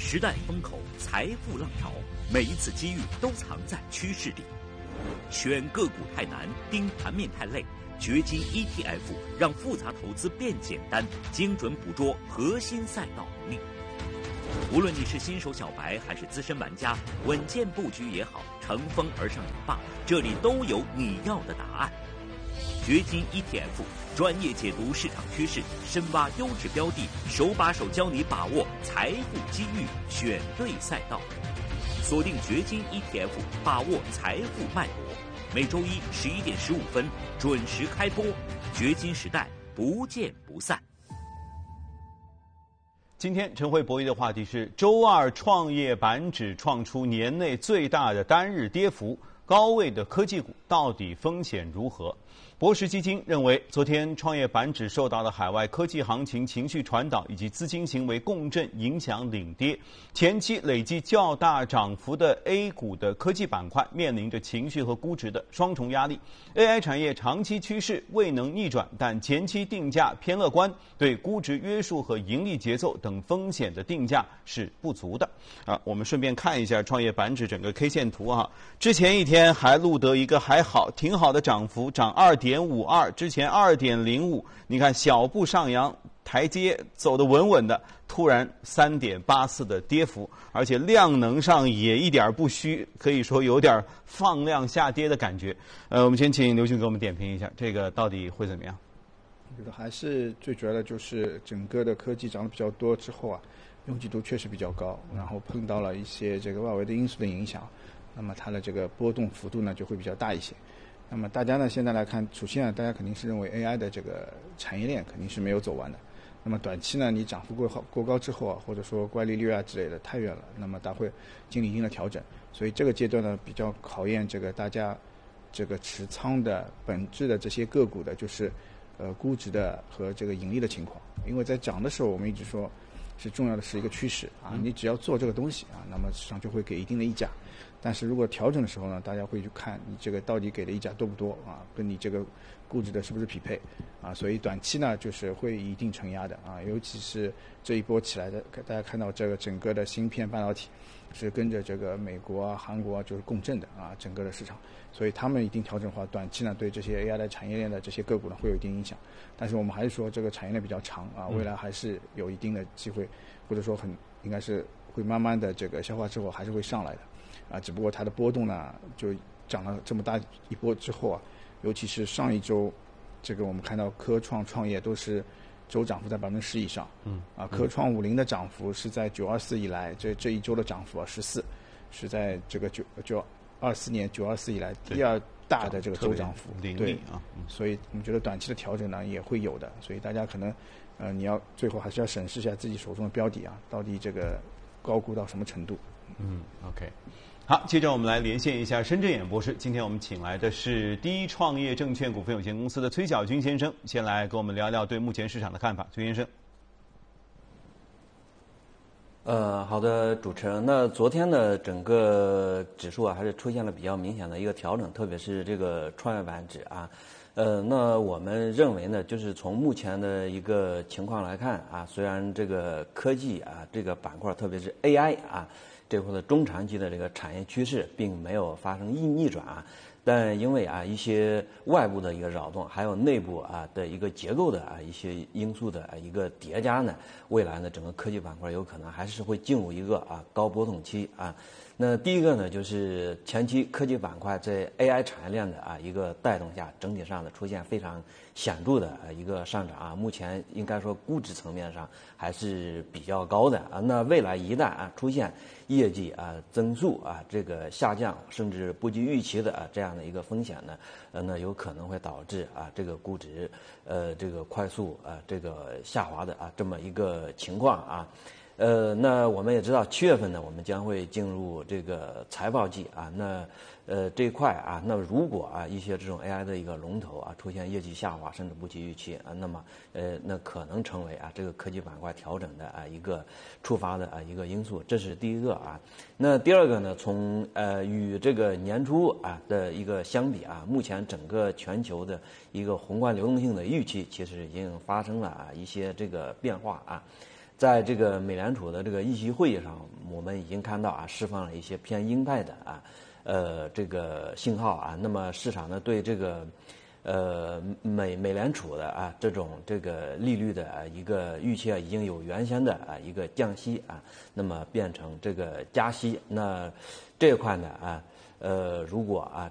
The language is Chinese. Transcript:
时代风口，财富浪潮，每一次机遇都藏在趋势里。选个股太难，盯盘面太累，掘金 ETF 让复杂投资变简单，精准捕捉核心赛道能力。无论你是新手小白还是资深玩家，稳健布局也好，乘风而上也罢，这里都有你要的答案。掘金 ETF 专业解读市场趋势，深挖优质标的，手把手教你把握财富机遇，选对赛道。锁定掘金 ETF， 把握财富脉搏。每周一11点15分准时开播，掘金时代不见不散。 今天晨会博弈的话题是：周二创业板指创出年内最大的单日跌幅，高位的科技股到底风险如何？博时基金认为，昨天创业板指受到了海外科技行情情绪传导以及资金行为共振影响领跌，前期累计较大涨幅的 A 股的科技板块面临着情绪和估值的双重压力。AI 产业长期趋势未能逆转，但前期定价偏乐观，对估值约束和盈利节奏等风险的定价是不足的。我们顺便看一下创业板指整个 K 线图啊，之前一天还录得一个还好挺好的涨幅，涨2.52，之前2.05，你看小步上扬，台阶走得稳稳的，突然3.84的跌幅，而且量能上也一点不虚，可以说有点放量下跌的感觉。我们先请刘迅给我们点评一下，这个到底会怎么样？ 我觉得还是最主要的就是整个的科技涨得比较多之后啊，拥挤度确实比较高，然后碰到了一些这个外围的因素的影响，那么它的这个波动幅度呢就会比较大一些。那么大家呢现在来看，首先大家肯定是认为 AI 的这个产业链肯定是没有走完的。那么短期呢，你涨幅过高之后啊，或者说乖离率啊之类的太远了，那么它会经历一定的调整。所以这个阶段呢，比较考验这个大家这个持仓的本质的这些个股的，就是估值的和这个盈利的情况。因为在涨的时候，我们一直说是重要的是一个趋势啊，你只要做这个东西啊，那么市场就会给一定的溢价。但是如果调整的时候呢，大家会去看你这个到底给的溢价多不多啊，跟你这个估值的是不是匹配啊？所以短期呢，就是会一定承压的啊，尤其是这一波起来的，大家看到这个整个的芯片半导体是跟着这个美国啊、韩国啊就是共振的啊，整个的市场，所以他们一定调整的话，短期呢对这些 AI 的产业链的这些个股呢会有一定影响。但是我们还是说这个产业链比较长啊，未来还是有一定的机会，或者说应该是会慢慢的这个消化之后还是会上来的。啊，只不过它的波动呢，就涨了这么大一波之后啊，尤其是上一周，这个我们看到科创、创业都是周涨幅在10%以上。科创50的涨幅是在924以来这一周的涨幅14%，是在这个924年924以来第二大的这个周涨幅。对啊，所以我们觉得短期的调整呢也会有的，所以大家可能你要最后还是要审视一下自己手中的标的啊，到底这个高估到什么程度。 OK。好，接着我们来连线一下申正衍博士。今天我们请来的是第一创业证券股份有限公司的崔小军先生，先来跟我们聊聊对目前市场的看法。崔先生。 好的，主持人。那昨天的整个指数啊，还是出现了比较明显的一个调整，特别是这个创业板指啊。那我们认为呢，就是从目前的一个情况来看啊，虽然这个科技啊这个板块，特别是 AI 啊。这块的中长期的这个产业趋势并没有发生逆转啊，但因为啊一些外部的一个扰动，还有内部啊的一个结构的啊一些因素的一个叠加呢，未来呢整个科技板块有可能还是会进入一个高波动期啊。那第一个呢，就是前期科技板块在 AI 产业链的一个带动下，整体上呢出现非常显著的一个上涨啊。目前应该说估值层面上还是比较高的啊。那未来一旦出现业绩增速这个下降，甚至不及预期的这样的一个风险呢，那有可能会导致这个估值这个快速这个下滑的这么一个情况啊。那我们也知道7月份呢，我们将会进入这个财报季啊。那这一块那如果一些这种 AI 的一个龙头出现业绩下滑，甚至不及预期那么那可能成为这个科技板块调整的一个触发的一个因素，这是第一个那第二个呢，从与这个年初的一个相比目前整个全球的一个宏观流动性的预期其实已经发生了一些这个变化在这个美联储的这个议息会议上， 我们已经看到啊，释放了一些偏鹰派的这个信号啊。那么市场呢对这个美联储的这个利率的一个预期已经有原先的一个降息那么变成这个加息。那这一块呢如果